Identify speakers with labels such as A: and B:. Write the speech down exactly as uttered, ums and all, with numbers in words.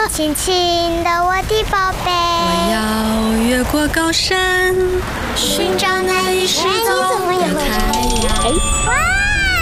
A: 亲亲的我的宝贝。
B: 我要越过高山，寻找那已失踪的太阳。
A: 哇！